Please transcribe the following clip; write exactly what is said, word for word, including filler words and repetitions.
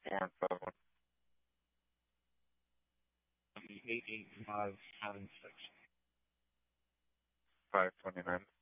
four and five one. eight eight five seven six. Five twenty nine.